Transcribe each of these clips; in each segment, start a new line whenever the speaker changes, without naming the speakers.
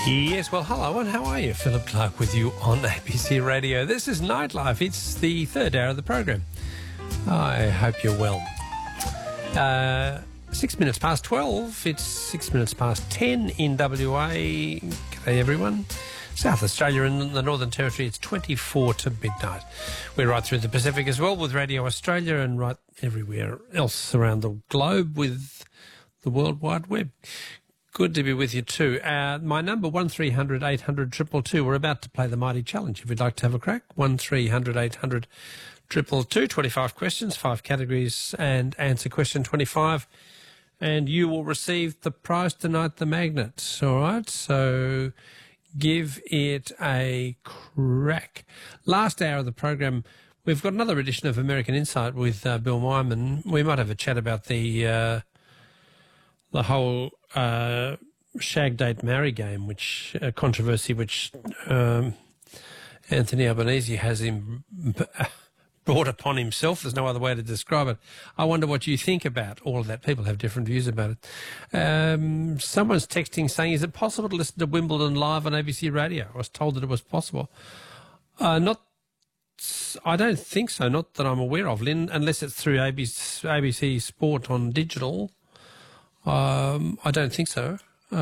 Yes, well, hello and how are you? Philip Clark with you on ABC Radio. This is Nightlife. It's the third hour of the program. I hope you're well. 6 minutes past 12. It's 6 minutes past 10 in WA. G'day, everyone. South Australia and the Northern Territory, it's 24 to midnight. We're right through the Pacific as well with Radio Australia and right everywhere else around the globe with the World Wide Web. Good to be with you too. My number, 1300 800 222. We're about to play the Mighty Challenge. If you'd like to have a crack, 1300 800 222. 25 questions, 5 categories, and answer question 25. And you will receive the prize tonight, the magnet. All right, so give it a crack. Last hour of the program, we've got another edition of American Insight with Bill Wyman. We might have a chat about the whole shag, date, marry game, which controversy which Anthony Albanese has brought upon himself. There's no other way to describe it. I wonder what you think about all of that. People have different views about it. Someone's texting saying, is it possible to listen to Wimbledon live on ABC Radio? I was told that it was possible. I don't think so, not that I'm aware of, Lynn, unless it's through ABC Sport on digital. I don't think so.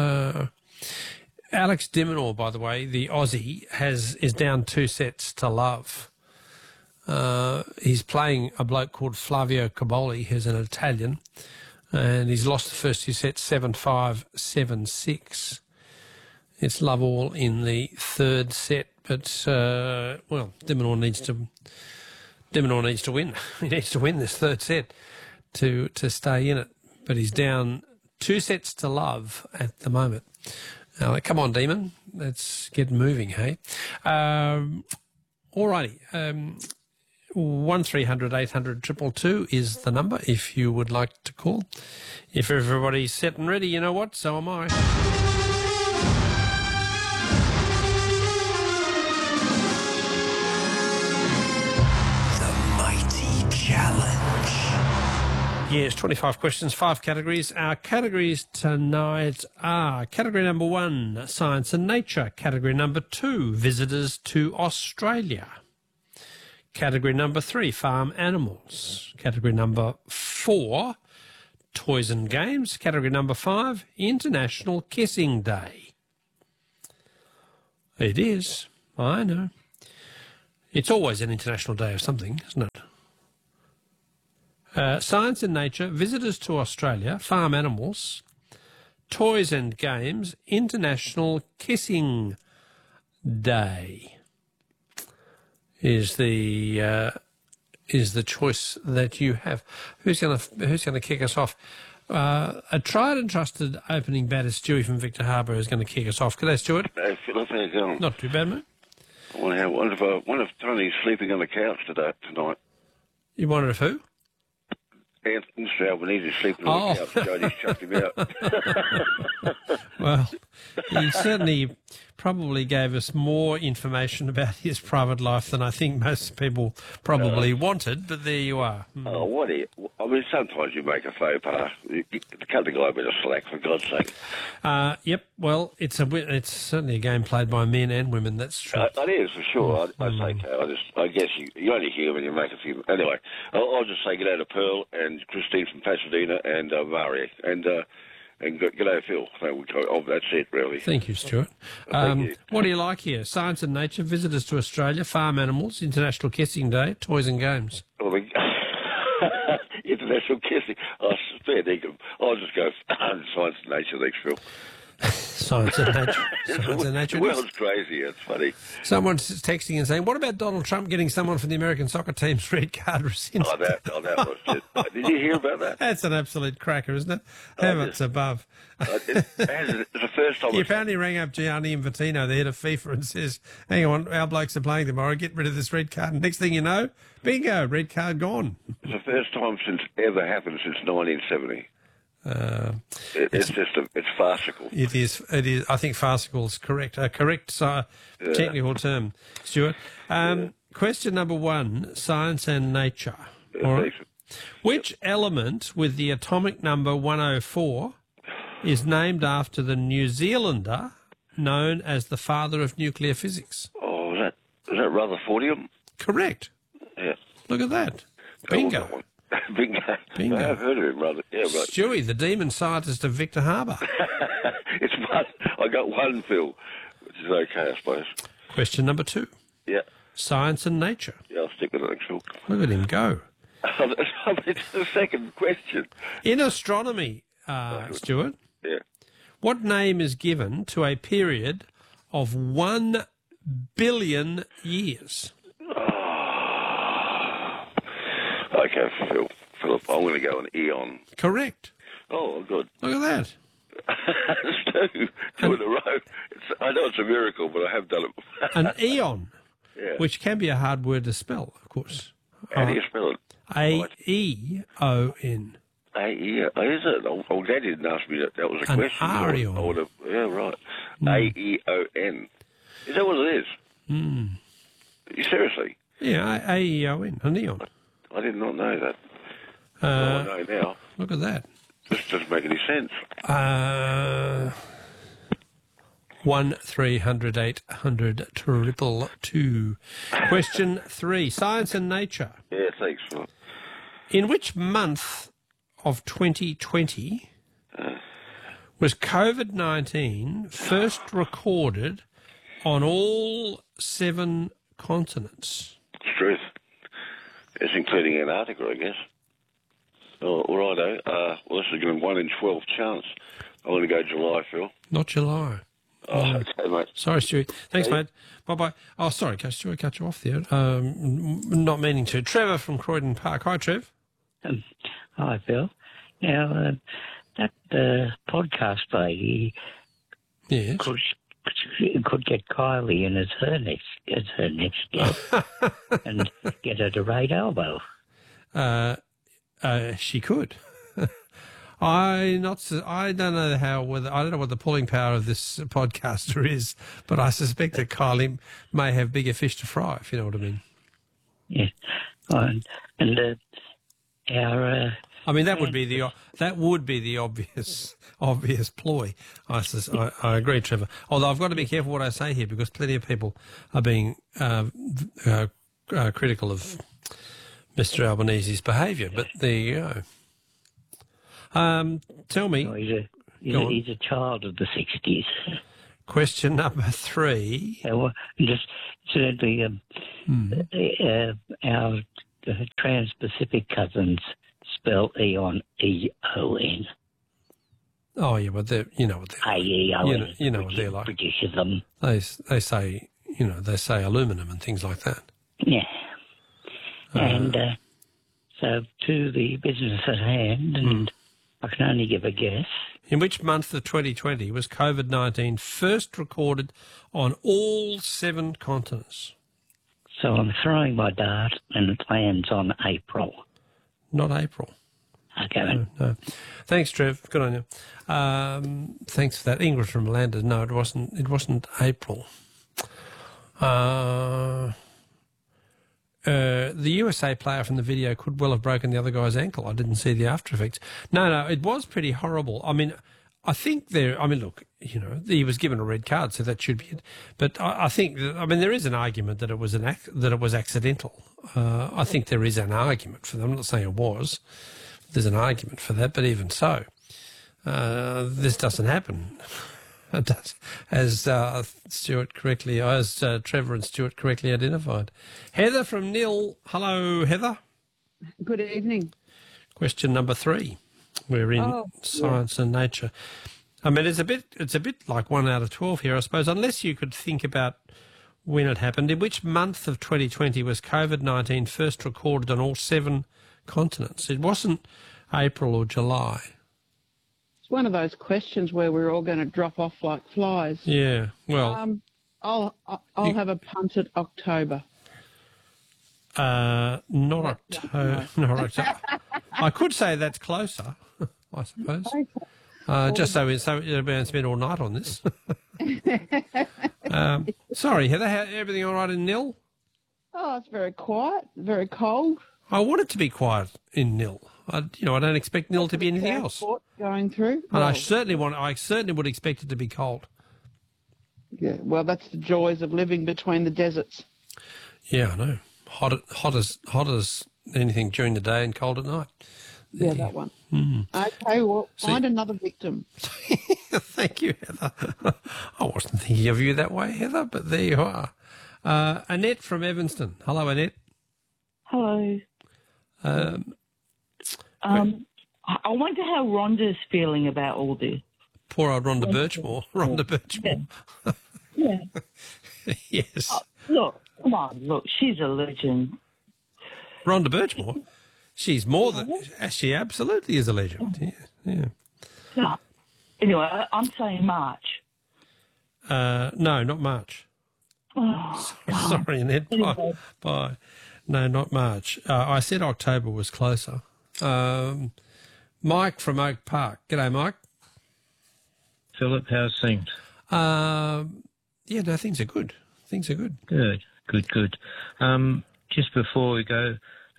Alex de Minaur, by the way, the Aussie, is down 2 sets to love. He's playing a bloke called Flavio Caboli, who's an Italian, and he's lost the first 2 sets 7-5, 7-6. It's love all in the third set, but de Minaur needs to win. He needs to win this third set to stay in it. But he's down 2 sets to love at the moment. Now, come on, Demon. Let's get moving, hey? All righty. 1300 800 222 is the number if you would like to call. If everybody's set and ready, you know what? So am I.
The Mighty Challenge.
Yes, 25 questions, 5 categories. Our categories tonight are category number 1, science and nature. Category number 2, visitors to Australia. Category number 3, farm animals. Category number 4, toys and games. Category number 5, International Kissing Day. It is, I know. It's always an international day of something, isn't it? Science and nature, visitors to Australia, farm animals, toys and games, International Kissing Day is the choice that you have. Who's gonna kick us off? A tried and trusted opening batter, Stewie from Victor Harbour, is going to kick us off. G'day, Stuart.
Hey, Philip, how you going?
Not too bad, mate.
I wonder if Tony's sleeping on the couch tonight.
You wondered if who?
Anthony Albanese is sleeping on the couch. Jody's chucked him out.
Well, he certainly probably gave us more information about his private life than I think most people probably wanted, but there you are.
Oh, what? I mean, sometimes you make a faux pas. Cut the guy a bit of slack, for God's sake.
Yep, well, it's certainly a game played by men and women, that's true.
It is, for sure. I say so. I guess you're only human, you make a few... Anyway, I'll just say g'day to Pearl and Christine from Pasadena and Murray. And g'day, Phil. That's it, really.
Thank you, Stuart.
Thank you.
What do you like here? Science and nature, visitors to Australia, farm animals, International Kissing Day, toys and games.
International kissing. I'll just go science and nature, thanks, Phil.
Science and nature. Science and nature.
The world's crazy. It's funny.
Someone's texting and saying, what about Donald Trump getting someone from the American soccer team's red card rescinded?
That was it. Did you hear about that?
That's an absolute cracker, isn't it? Heavens above.
It's the first time.
He apparently rang up Gianni Infantino, the head of FIFA, and says, hang on, our blokes are playing tomorrow, get rid of this red card. And next thing you know, bingo, red card gone.
It's the first time since ever happened since 1970. It's farcical.
It is. I think farcical is correct. A correct technical term, Stuart. Question number 1, science and nature. All right. Which element with the atomic number 104 is named after the New Zealander known as the father of nuclear physics?
Oh, is that Rutherfordium?
Correct.
Yeah.
Look at that.
That was
Bingo.
that one. Bingo.
Bingo.
I have heard of him, brother. Yeah, right.
Stewie, the demon scientist of Victor Harbour.
It's one. I got one, Phil, which is okay, I suppose.
Question number 2.
Yeah.
Science and nature.
Yeah, I'll stick with it, Phil.
Look at him go.
It's the second question.
In astronomy, Stuart,
Yeah.
what name is given to a period of 1 billion years?
Okay, Philip, I'm going to go an eon.
Correct.
Oh, good.
Look at that.
It's two in a row. I know it's a miracle, but I have done it.
An eon,
Yeah.
which can be a hard word to spell, of course.
How do you spell it?
A-E-O-N.
Is it? Oh, Dad didn't ask me that. That was a
An
question.
Arion.
I would have, yeah, right. A-E-O-N. Is that what it is? Seriously?
Yeah, A-E-O-N, an eon.
I did not know that. I know now.
Look at that.
This doesn't make any sense.
1300 800 222. Question 3. Science and nature.
Yeah, thanks, Philip.
In which month of 2020 was COVID-19 first recorded on all 7 continents?
It's truth. It's including Antarctica, I guess. Oh, all righto. Well, this is going to be 1 in 12 chance. I'm going to go July, Phil.
Not July.
Oh, okay, mate.
Sorry, Stuart. Thanks, mate. Bye-bye. Oh, sorry, Stuart, cut you off there. Not meaning to. Trevor from Croydon Park. Hi, Trev.
Hi, Phil. Now, that podcast lady
Yes.
could get Kylie in as her next guest and get her to rate Elbow.
She could. I don't know what the pulling power of this podcaster is, but I suspect that Kylie may have bigger fish to fry, if you know what I mean.
Yeah, and our.
I mean, that would be the obvious ploy. I agree, Trevor. Although I've got to be careful what I say here because plenty of people are being critical of Mr. Albanese's behaviour. But there you go. Tell me.
He's a child of the 60s.
Question number 3.
Just certainly, our Trans-Pacific cousins spell Eon E-O-N.
Oh yeah, but you know what they're
A-E-O-N.
You know what they're like.
Produces them.
They say aluminum and things like that.
Yeah. And so to the business at hand, and I can only give a guess.
In which month of 2020 was COVID-19 first recorded on all 7 continents?
So I'm throwing my dart, and it lands on April.
Not April.
Okay.
No. Thanks, Trev. Good on you. Thanks for that. English from Landers. No, it wasn't April. The USA player from the video could well have broken the other guy's ankle. I didn't see the after effects. No, it was pretty horrible. I mean, look, he was given a red card, so that should be it. But I think, there is an argument that it was accidental. I think there is an argument for that. I'm not saying it was. There's an argument for that, but even so, this doesn't happen. As Trevor and Stuart correctly identified. Heather from Nil. Hello, Heather.
Good evening.
Question number 3. We're in science and nature. I mean, it's a bit like 1 out of 12 here, I suppose, unless you could think about when it happened. In which month of 2020 was COVID-19 first recorded on all 7 continents? It wasn't April or July.
It's one of those questions where we're all going to drop off like flies.
Yeah, well...
I'll have a punt at October.
Not October. I could say that's closer, I suppose. Just so we don't spend all night on this. Sorry, Heather, everything all right in Nil?
Oh, it's very quiet, very cold.
I want it to be quiet in Nil. I don't expect Nil to be anything else.
Going through.
And I certainly would expect it to be cold.
Yeah, well, that's the joys of living between the deserts.
Yeah, I know. Hot as anything during the day and cold at night.
Yeah, that one. Okay, well, find another victim.
Thank you, Heather. I wasn't thinking of you that way, Heather, but there you are. Annette from Evanston. Hello, Annette.
Hello. I wonder how Rhonda's feeling about all this.
Poor old Rhonda Birchmore. Rhonda Birchmore.
Yeah.
Yes.
Look, come on, look, she's a legend.
Rhonda Birchmore? She's more than... She absolutely is a legend. Yeah.
No. Anyway, I'm saying March.
No, not March.
Oh,
Sorry, Annette.
Anyway.
Bye. No, not March. I said October was closer. Mike from Oak Park. G'day, Mike.
Philip, how's things?
Yeah, no, things are good. Things are good.
Good. Just before we go,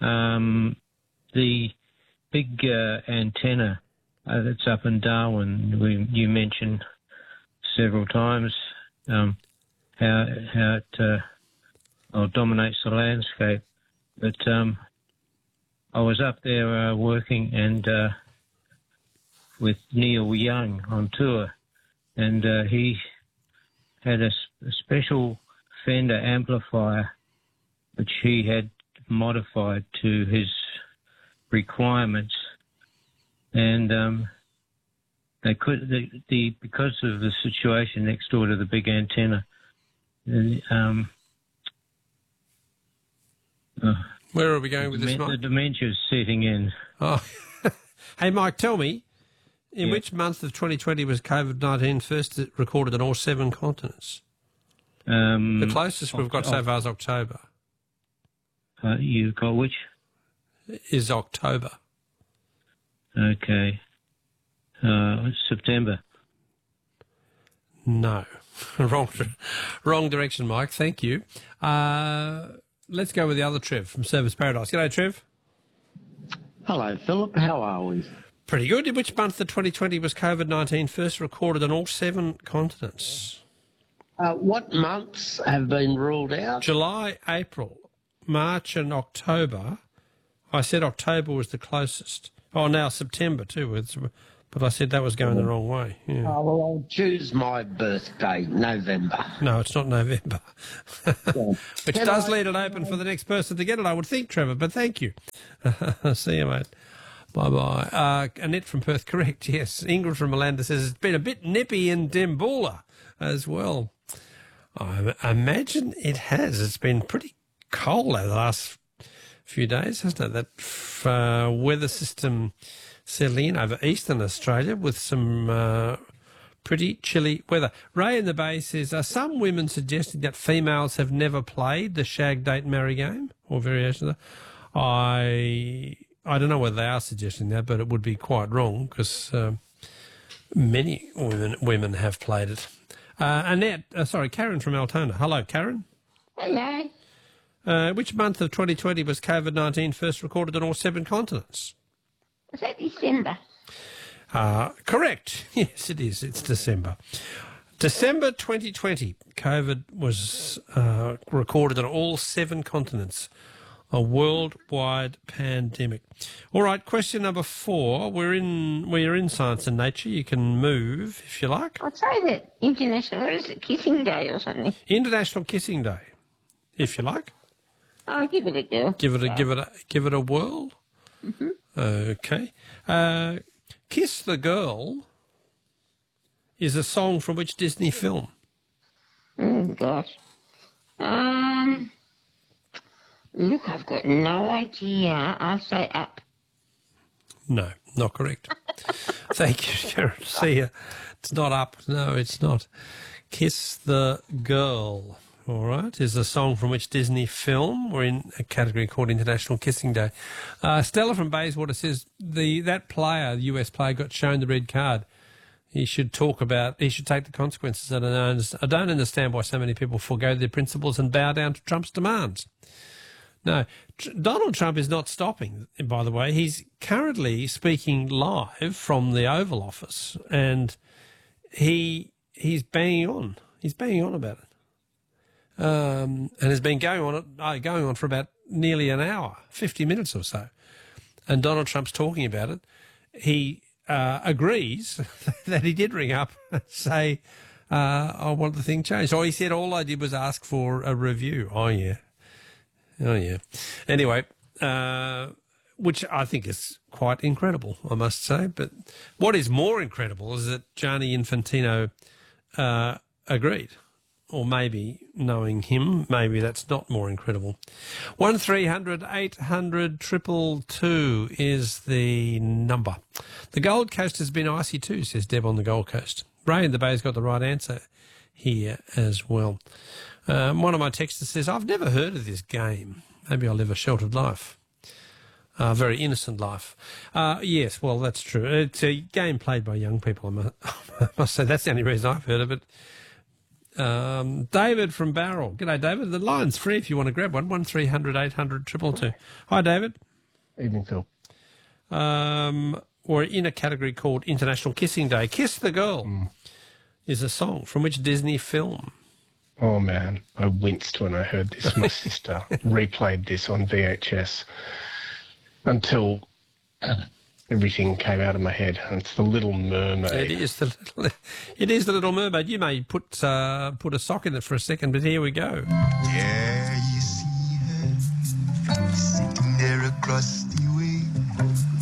the big antenna that's up in Darwin, you mentioned several times how it dominates the landscape. But I was up there working and with Neil Young on tour, and he had a special Fender amplifier which he had modified to his requirements, and they could because of the situation next door to the big antenna.
Where are we going with this, Mike?
The dementia's setting in.
Oh, hey, Mike, tell me, in which month of 2020 was COVID-19 first recorded on all 7 continents? The closest we've got so far is October.
You've got which?
Is October.
Okay. September.
No. Wrong direction, Mike. Thank you. Let's go with the other Trev from Service Paradise. G'day, Trev.
Hello, Philip. How are we?
Pretty good. In which month of 2020 was COVID-19 first recorded on all 7 continents?
What months have been ruled out?
July, April, March and October. I said October was the closest. Oh, now September too. But I said that was going the wrong way. Yeah.
Oh, well, I'll choose my birthday, November.
No, it's not November. Which does leave it open for the next person to get it, I would think, Trevor, but thank you. See you, mate. Bye-bye. Annette from Perth, correct, yes. Ingrid from Melanda says it's been a bit nippy in Dembula as well. I imagine it has. It's been pretty cold over the last few days, hasn't it? That weather system settling in over eastern Australia with some pretty chilly weather. Ray in the Bay says, are some women suggesting that females have never played the shag, date, marry game or variation of that? I don't know whether they are suggesting that, but it would be quite wrong because many women have played it. Karen from Altona. Hello, Karen.
Hello.
Which month of 2020 was COVID-19 first recorded on all 7 continents?
Was that December?
Correct. Yes, it is. It's December. December 2020, COVID was recorded on all 7 continents. A worldwide pandemic. All right, question number 4. We're in Science and Nature. You can move if you like.
I'd say that International, or is it Kissing Day or something?
International Kissing Day, if you like.
I'll give it a go.
Give it a whirl.
Mm-hmm.
Okay. Kiss the Girl is a song from which Disney film?
Oh, gosh. Look, I've got no idea. I'll say Up.
No, not correct. Thank you, Karen. See ya. It's not Up. No, it's not. Kiss the Girl, all right, is a song from which Disney film. We're in a category called International Kissing Day. Stella from Bayswater says that player, the US player, got shown the red card. He should take the consequences. I don't understand why so many people forego their principles and bow down to Trump's demands. No, Donald Trump is not stopping, by the way. He's currently speaking live from the Oval Office, and he's banging on. He's banging on about it. And has been going on for about nearly an hour, 50 minutes or so. And Donald Trump's talking about it. He agrees that he did ring up and say, I want the thing changed. So he said, all I did was ask for a review. Oh, yeah. Anyway, which I think is quite incredible, I must say. But what is more incredible is that Gianni Infantino agreed. Or maybe, knowing him, maybe that's not more incredible. 1300 800 222 is the number. The Gold Coast has been icy too, says Deb on the Gold Coast. Ray in the Bay's got the right answer here as well. One of my texters says, I've never heard of this game. Maybe I'll live a sheltered life. Very innocent life. Yes, well, that's true. It's a game played by young people, I must say. That's the only reason I've heard of it. David from Barrel. G'day, David. The line's free if you want to grab one. 1300 800 222. Hi, David.
Evening, Phil.
We're in a category called International Kissing Day. Kiss the Girl is a song from which Disney film?
Oh, man. I winced when I heard this. My sister replayed this on VHS until everything came out of my head. And it's The Little Mermaid.
It is the Little Mermaid. You may put a sock in it for a second, but here we go.
Yeah.